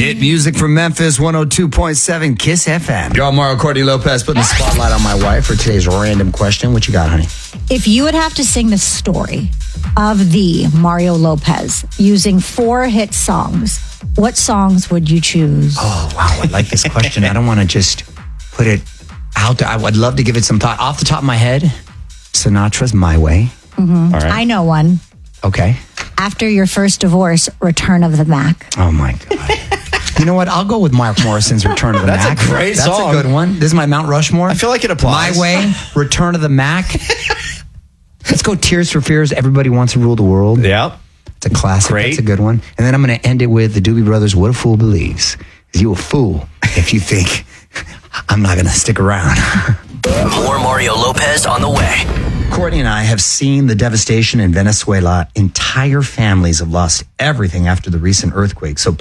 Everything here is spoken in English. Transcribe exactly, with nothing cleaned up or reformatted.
Hit music from Memphis, one oh two point seven Kiss F M. Y'all, Mario Courtney Lopez putting the spotlight on my wife for today's random question. What you got, honey? If you would have to sing the story of the Mario Lopez using four hit songs, what songs would you choose? Oh, wow. I like this question. I don't want to just put it out there. I would love to give it some thought. Off the top of my head, Sinatra's My Way. Mm-hmm. All right. I know one. Okay. After Your First Divorce, Return of the Mac. Oh, my God. You know what? I'll go with Mark Morrison's Return of the That's Mac. That's a great That's song. That's a good one. This is my Mount Rushmore. I feel like it applies. My Way, Return of the Mac. Let's go Tears for Fears, Everybody Wants to Rule the World. Yep. It's a classic. Great. That's a good one. And then I'm going to end it with the Doobie Brothers, What a Fool Believes. Is you a fool if you think I'm not going to stick around. More Mario Lopez on the way. Courtney and I have seen the devastation in Venezuela. Entire families have lost everything after the recent earthquake. So